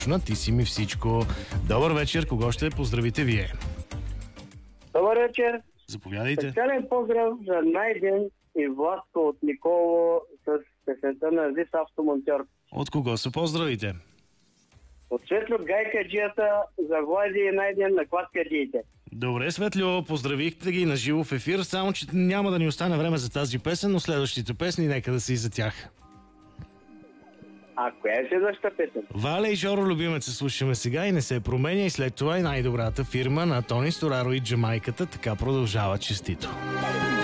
Ти си ми всичко. Добър вечер, кого ще поздравите вие? Добър вечер. Заповядайте. Специален поздрав за Найден и Власко от Николово с песента на Азис Автомонтьор. От кого са поздравите? От Светло Гайкаджията за Влади и Найден на Класкаджиите. Добре, Светлио, поздравихте ги на живо в ефир, само че няма да ни остане време за тази песен, но следващите песни нека да са и за тях. А коя е следващата песен? Валя и Жоро любимец се слушаме сега и не се променя, и след това и най-добрата фирма на Тони Стораро и Джамайката така продължава честито.